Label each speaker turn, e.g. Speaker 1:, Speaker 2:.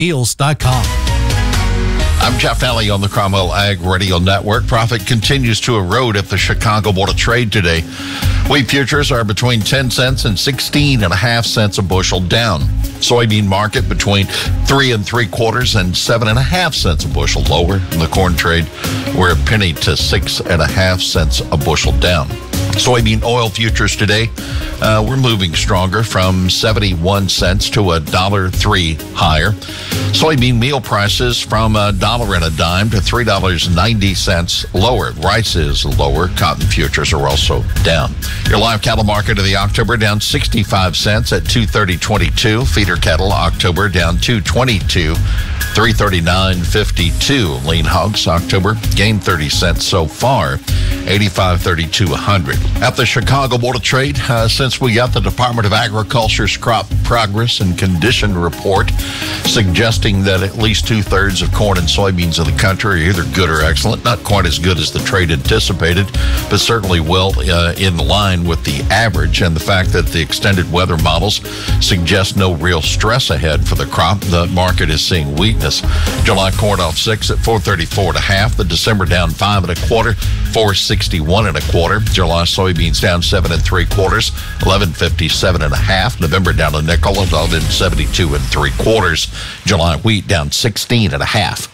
Speaker 1: Heels.com.
Speaker 2: I'm Jeff Nally on the Cromwell Ag Radio Network. Profit continues to erode at the Chicago Board of Trade today. Wheat futures are between 10 cents and 16.5 cents a bushel down. Soybean market between 3 3/4 and 7.5 cents a bushel lower. In the corn trade, we're a penny to 6.5 cents a bushel down. Soybean oil futures today, we're moving stronger from 71 cents to $1.03 higher. Soybean meal prices from $1.10 to $3.90 lower. Rice is lower. Cotton futures are also down. Your live cattle market of the October down 65 cents at 230.22. Feeder cattle October down 222. 339.52. Lean hogs October gained 30 cents so far, 85.32 a hundred. At the Chicago Board of Trade, since we got the Department of Agriculture's crop progress and condition report suggesting that at least 2/3 of corn and soybeans in the country are either good or excellent, not quite as good as the trade anticipated, but certainly well in line with the average, and the fact that the extended weather models suggest no real stress ahead for the crop, the market is seeing weakness. July corn off 6 at 434.5. The December down 5 1/4, 461 1/4. July soybeans down 7 3/4, 1157.5. November down a nickel, 1172 3/4. July wheat down 16.5.